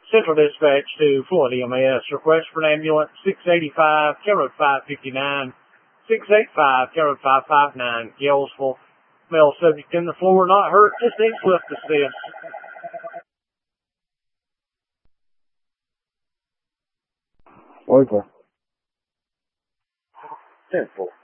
Central Dispatch to Floyd EMS. Request for an ambulance 685, County Road 559, 685, County Road 559, Galesville. Male subject in the floor, not hurt, just needs lift assist. Over. 10-4.